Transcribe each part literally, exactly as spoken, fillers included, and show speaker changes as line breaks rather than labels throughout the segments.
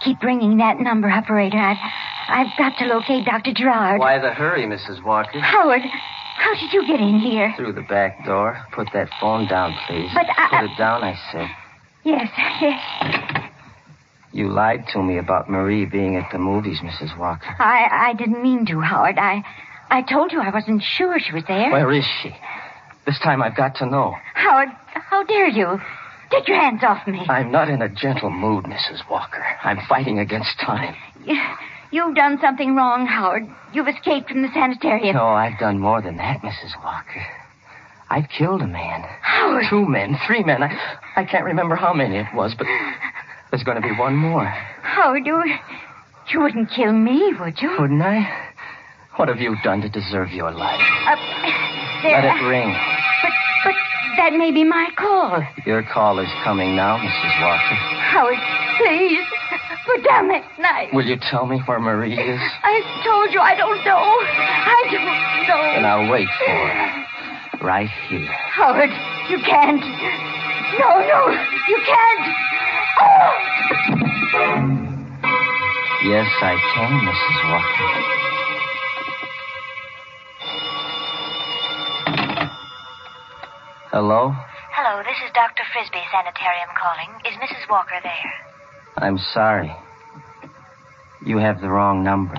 Keep ringing that number, operator. I've, I've got to locate Doctor Gerard.
Why the hurry, Missus Walker?
Howard, how did you get in here?
Through the back door. Put that phone down, please.
But I...
Put it down, I said.
Yes, yes.
You lied to me about Marie being at the movies, Missus Walker.
I, I didn't mean to, Howard. I, I told you I wasn't sure she was there.
Where is she? This time I've got to know.
Howard, how dare you? Take your hands off me.
I'm not in a gentle mood, Missus Walker. I'm fighting against time.
You've done something wrong, Howard. You've escaped from the sanitarium.
No, I've done more than that, Missus Walker. I've killed a man.
Howard.
Two men, three men. I, I can't remember how many it was, but there's going to be one more.
Howard, you, you wouldn't kill me, would you?
Wouldn't I? What have you done to deserve your life?
Uh, there,
Let it ring.
But, but that may be my call.
Your call is coming now, Missus Walker.
Howard, please, put down that knife.
Will you tell me where Marie is?
I told you I don't know. I don't know.
Then I'll wait for her. Right here.
Howard, you can't. No, no, you can't. Oh!
Yes, I can, Missus Walker. Hello?
Hello, this is Doctor Frisbee Sanitarium calling. Is Missus Walker there?
I'm sorry. You have the wrong number.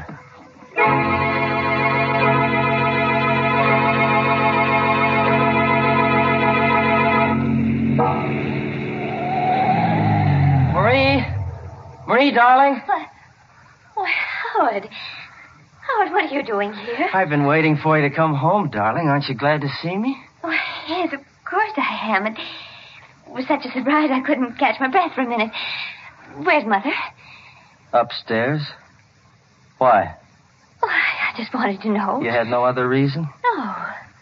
Marie? Marie, darling?
What? Why, Howard. Howard, what are you doing here?
I've been waiting for you to come home, darling. Aren't you glad to see me?
Oh, yes, of course I am. It was such a surprise I couldn't catch my breath for a minute. Where's Mother?
Upstairs. Why?
Oh, I just wanted to know.
You had no other reason?
No.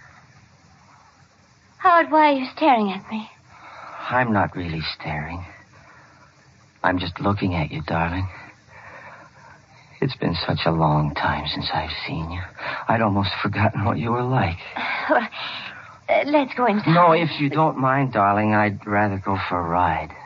Howard, why are you staring at me?
I'm not really staring. I'm just looking at you, darling. It's been such a long time since I've seen you. I'd almost forgotten what you were like.
Well, uh, let's go inside.
No, if you don't mind, darling, I'd rather go for a ride.